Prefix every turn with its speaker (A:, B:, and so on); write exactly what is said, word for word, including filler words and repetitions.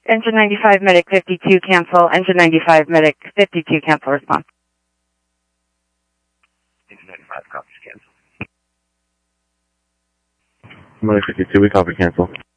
A: Engine ninety-five, medic fifty-two, cancel. Engine ninety-five, medic fifty-two, cancel, response.
B: Engine ninety-five, copies, cancel.
C: Medic fifty-two, we copy, cancel.